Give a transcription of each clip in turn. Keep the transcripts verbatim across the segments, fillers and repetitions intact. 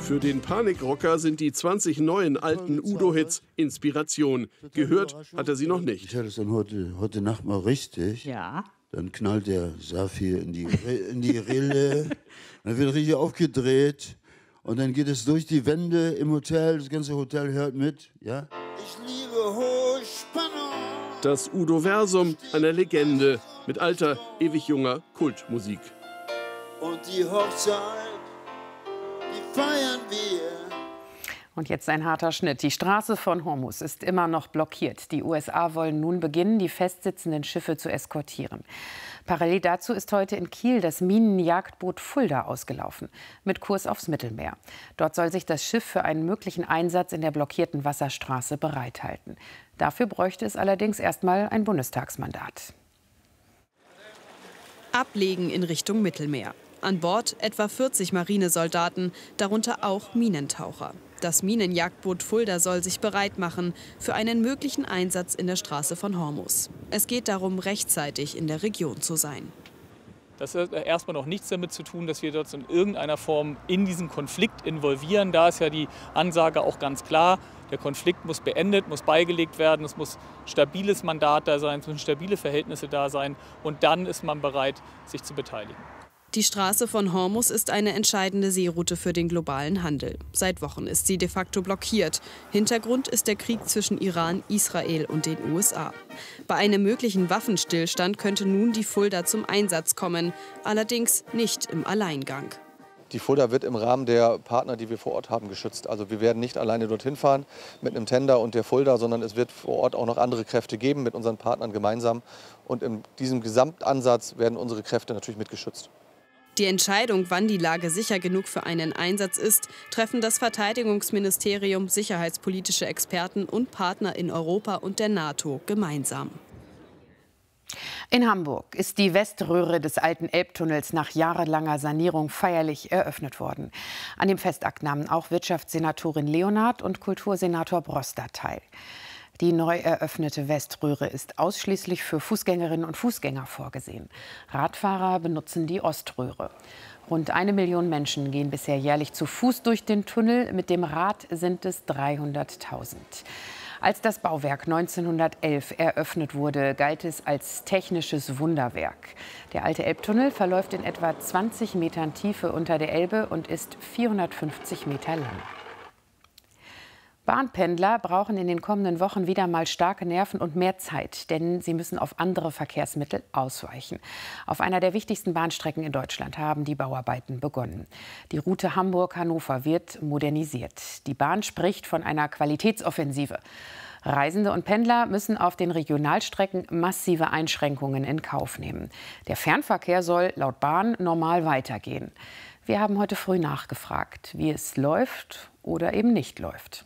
Für den Panikrocker sind die zwanzig neuen alten Udo-Hits Inspiration. Gehört hat er sie noch nicht. Ich höre das dann heute, heute Nacht mal richtig. Ja. Dann knallt der Saphir in die, in die Rille. Dann wird richtig aufgedreht. Und dann geht es durch die Wände im Hotel. Das ganze Hotel hört mit. Ja? Ich liebe Hochspannung. Das Udo-Versum einer Legende mit alter, ewig junger Kultmusik. Und die Hochzeit, die feiern wir. Und jetzt ein harter Schnitt. Die Straße von Hormuz ist immer noch blockiert. Die U S A wollen nun beginnen, die festsitzenden Schiffe zu eskortieren. Parallel dazu ist heute in Kiel das Minenjagdboot Fulda ausgelaufen, mit Kurs aufs Mittelmeer. Dort soll sich das Schiff für einen möglichen Einsatz in der blockierten Wasserstraße bereithalten. Dafür bräuchte es allerdings erstmal ein Bundestagsmandat. Ablegen in Richtung Mittelmeer. An Bord etwa vierzig Marinesoldaten, darunter auch Minentaucher. Das Minenjagdboot Fulda soll sich bereit machen für einen möglichen Einsatz in der Straße von Hormuz. Es geht darum, rechtzeitig in der Region zu sein. Das hat erstmal noch nichts damit zu tun, dass wir uns in irgendeiner Form in diesen Konflikt involvieren. Da ist ja die Ansage auch ganz klar. Der Konflikt muss beendet, muss beigelegt werden. Es muss ein stabiles Mandat da sein, es müssen stabile Verhältnisse da sein. Und dann ist man bereit, sich zu beteiligen. Die Straße von Hormuz ist eine entscheidende Seeroute für den globalen Handel. Seit Wochen ist sie de facto blockiert. Hintergrund ist der Krieg zwischen Iran, Israel und den U S A. Bei einem möglichen Waffenstillstand könnte nun die Fulda zum Einsatz kommen, allerdings nicht im Alleingang. Die Fulda wird im Rahmen der Partner, die wir vor Ort haben, geschützt. Also wir werden nicht alleine dorthin fahren mit einem Tender und der Fulda, sondern es wird vor Ort auch noch andere Kräfte geben mit unseren Partnern gemeinsam. Und in diesem Gesamtansatz werden unsere Kräfte natürlich mitgeschützt. Die Entscheidung, wann die Lage sicher genug für einen Einsatz ist, treffen das Verteidigungsministerium, sicherheitspolitische Experten und Partner in Europa und der NATO gemeinsam. In Hamburg ist die Weströhre des alten Elbtunnels nach jahrelanger Sanierung feierlich eröffnet worden. An dem Festakt nahmen auch Wirtschaftssenatorin Leonhardt und Kultursenator Broster teil. Die neu eröffnete Weströhre ist ausschließlich für Fußgängerinnen und Fußgänger vorgesehen. Radfahrer benutzen die Oströhre. Rund eine Million Menschen gehen bisher jährlich zu Fuß durch den Tunnel. Mit dem Rad sind es dreihunderttausend. Als das Bauwerk neunzehnhundertelf eröffnet wurde, galt es als technisches Wunderwerk. Der alte Elbtunnel verläuft in etwa zwanzig Metern Tiefe unter der Elbe und ist vierhundertfünfzig Meter lang. Bahnpendler brauchen in den kommenden Wochen wieder mal starke Nerven und mehr Zeit, denn sie müssen auf andere Verkehrsmittel ausweichen. Auf einer der wichtigsten Bahnstrecken in Deutschland haben die Bauarbeiten begonnen. Die Route Hamburg-Hannover wird modernisiert. Die Bahn spricht von einer Qualitätsoffensive. Reisende und Pendler müssen auf den Regionalstrecken massive Einschränkungen in Kauf nehmen. Der Fernverkehr soll laut Bahn normal weitergehen. Wir haben heute früh nachgefragt, wie es läuft oder eben nicht läuft.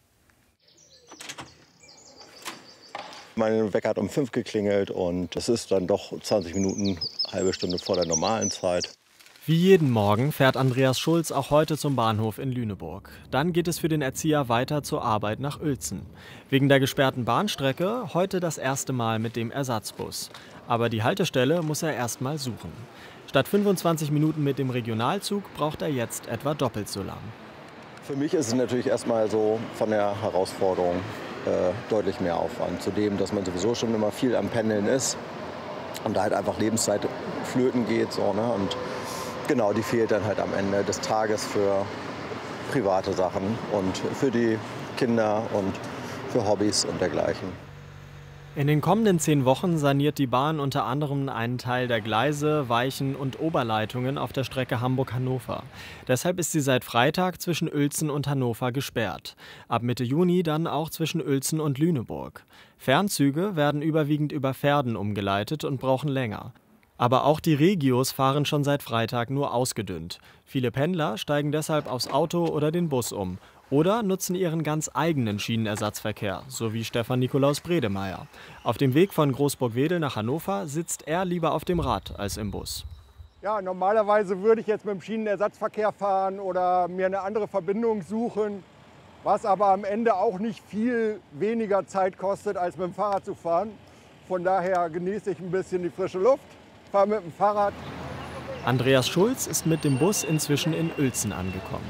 Mein Wecker hat um fünf geklingelt und es ist dann doch zwanzig Minuten, halbe Stunde vor der normalen Zeit. Wie jeden Morgen fährt Andreas Schulz auch heute zum Bahnhof in Lüneburg. Dann geht es für den Erzieher weiter zur Arbeit nach Uelzen. Wegen der gesperrten Bahnstrecke heute das erste Mal mit dem Ersatzbus. Aber die Haltestelle muss er erst mal suchen. Statt fünfundzwanzig Minuten mit dem Regionalzug braucht er jetzt etwa doppelt so lang. Für mich ist es natürlich erstmal so von der Herausforderung äh, deutlich mehr Aufwand. Zudem, dass man sowieso schon immer viel am Pendeln ist und da halt einfach Lebenszeit flöten geht. So, ne? Und genau, die fehlt dann halt am Ende des Tages für private Sachen und für die Kinder und für Hobbys und dergleichen. In den kommenden zehn Wochen saniert die Bahn unter anderem einen Teil der Gleise, Weichen und Oberleitungen auf der Strecke Hamburg-Hannover. Deshalb ist sie seit Freitag zwischen Uelzen und Hannover gesperrt. Ab Mitte Juni dann auch zwischen Uelzen und Lüneburg. Fernzüge werden überwiegend über Verden umgeleitet und brauchen länger. Aber auch die Regios fahren schon seit Freitag nur ausgedünnt. Viele Pendler steigen deshalb aufs Auto oder den Bus um. Oder nutzen ihren ganz eigenen Schienenersatzverkehr, so wie Stefan Nikolaus Bredemeier. Auf dem Weg von Großburg-Wedel nach Hannover sitzt er lieber auf dem Rad als im Bus. Ja, normalerweise würde ich jetzt mit dem Schienenersatzverkehr fahren oder mir eine andere Verbindung suchen, was aber am Ende auch nicht viel weniger Zeit kostet, als mit dem Fahrrad zu fahren. Von daher genieße ich ein bisschen die frische Luft, fahre mit dem Fahrrad. Andreas Schulz ist mit dem Bus inzwischen in Uelzen angekommen.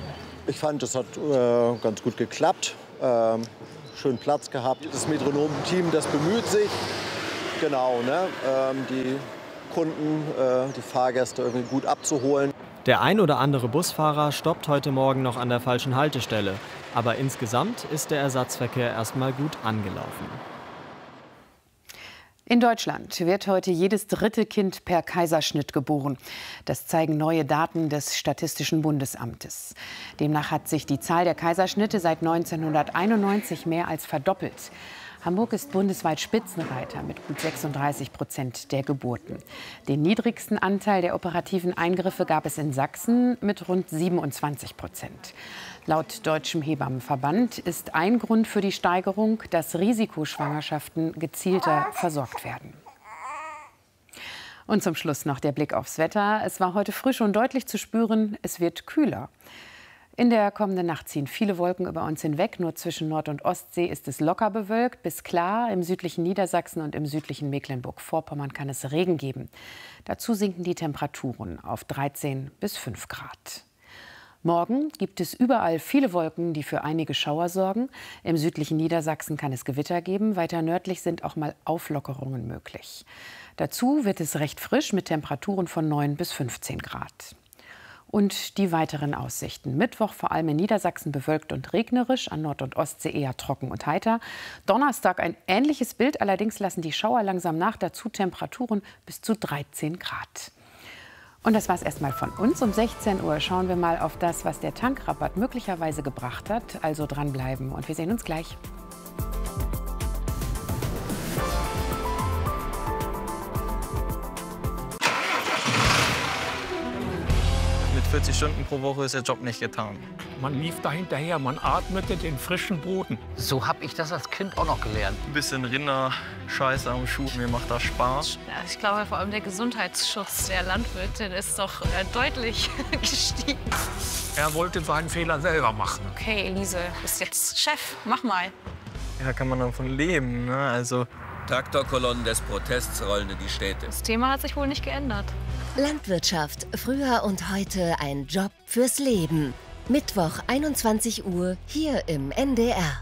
Ich fand, es hat äh, ganz gut geklappt. Ähm, schön Platz gehabt. Das Metronom-Team, das bemüht sich, genau, ne, ähm, die Kunden, äh, die Fahrgäste irgendwie gut abzuholen. Der ein oder andere Busfahrer stoppt heute Morgen noch an der falschen Haltestelle. Aber insgesamt ist der Ersatzverkehr erstmal gut angelaufen. In Deutschland wird heute jedes dritte Kind per Kaiserschnitt geboren. Das zeigen neue Daten des Statistischen Bundesamtes. Demnach hat sich die Zahl der Kaiserschnitte seit neunzehnhunderteinundneunzig mehr als verdoppelt. Hamburg ist bundesweit Spitzenreiter mit gut sechsunddreißig Prozent der Geburten. Den niedrigsten Anteil der operativen Eingriffe gab es in Sachsen mit rund siebenundzwanzig Prozent. Laut Deutschem Hebammenverband ist ein Grund für die Steigerung, dass Risikoschwangerschaften gezielter versorgt werden. Und zum Schluss noch der Blick aufs Wetter. Es war heute früh schon deutlich zu spüren, es wird kühler. In der kommenden Nacht ziehen viele Wolken über uns hinweg. Nur zwischen Nord- und Ostsee ist es locker bewölkt bis klar. Im südlichen Niedersachsen und im südlichen Mecklenburg-Vorpommern kann es Regen geben. Dazu sinken die Temperaturen auf dreizehn bis fünf Grad. Morgen gibt es überall viele Wolken, die für einige Schauer sorgen. Im südlichen Niedersachsen kann es Gewitter geben. Weiter nördlich sind auch mal Auflockerungen möglich. Dazu wird es recht frisch mit Temperaturen von neun bis fünfzehn Grad. Und die weiteren Aussichten. Mittwoch vor allem in Niedersachsen bewölkt und regnerisch, an Nord- und Ostsee eher trocken und heiter. Donnerstag ein ähnliches Bild, allerdings lassen die Schauer langsam nach, dazu Temperaturen bis zu dreizehn Grad. Und das war es erstmal von uns. Um sechzehn Uhr schauen wir mal auf das, was der Tankrabatt möglicherweise gebracht hat. Also dranbleiben und wir sehen uns gleich. vierzig Stunden pro Woche ist der Job nicht getan. Man lief da hinterher, man atmete den frischen Boden. So habe ich das als Kind auch noch gelernt. Ein bisschen Rinder-Scheiße am Schuh, mir macht das Spaß. Ja, ich glaube, vor allem der Gesundheitsschutz der Landwirte ist doch äh, deutlich gestiegen. Er wollte seinen Fehler selber machen. Okay, Elise, du bist jetzt Chef, mach mal. Ja, kann man davon leben, ne? Also Traktorkolonnen des Protests rollen in die Städte. Das Thema hat sich wohl nicht geändert. Landwirtschaft, früher und heute ein Job fürs Leben. Mittwoch, einundzwanzig Uhr, hier im N D R.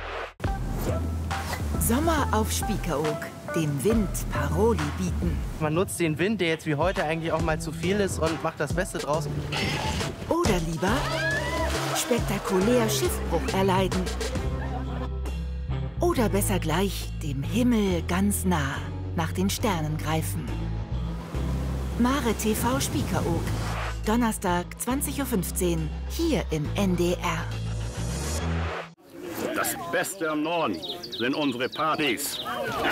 Sommer auf Spiekeroog, dem Wind Paroli bieten. Man nutzt den Wind, der jetzt wie heute eigentlich auch mal zu viel ist, und macht das Beste draus. Oder lieber spektakulär Schiffbruch erleiden. Oder besser gleich dem Himmel ganz nah nach den Sternen greifen. Mare T V Spiekeroog. Donnerstag, zwanzig Uhr fünfzehn, hier im N D R. Das Beste am Norden sind unsere Partys.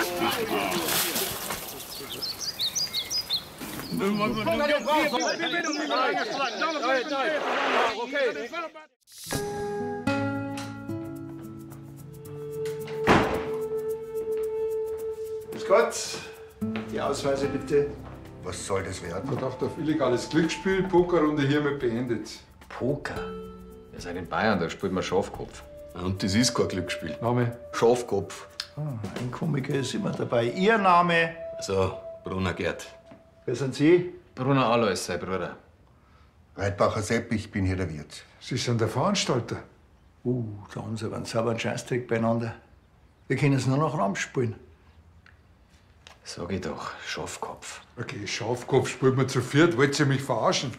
Grüß Gott, die Ausweise bitte. Was soll das werden? Verdacht auf illegales Glücksspiel, Pokerrunde hiermit beendet. Poker? Wir sind in Bayern, da spielt man Schafkopf. Und das ist kein Glücksspiel. Name? Schafkopf. Ah, ein Komiker ist immer dabei. Ihr Name? So, Brunner Gerd. Wer sind Sie? Brunner Alois, sein Bruder. Reitbacher Sepp, ich bin hier der Wirt. Sie sind der Veranstalter. Uh, da haben Sie aber einen sauberen Scheißdreck beieinander. Wir können es nur noch Raum spielen. Sag ich doch, Schafkopf. Okay, Schafkopf spielt man zu viert. Wollt ihr mich verarschen?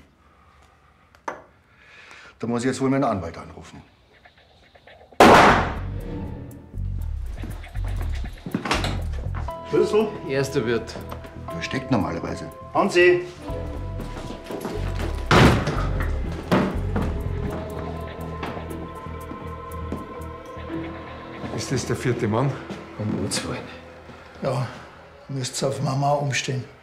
Da muss ich jetzt wohl meinen Anwalt anrufen. Schlüssel? Erster Wirt. Wer steckt normalerweise? Hansi! Ist das der vierte Mann? Um uns wollen. Ja, müsst's auf Mama umstehen.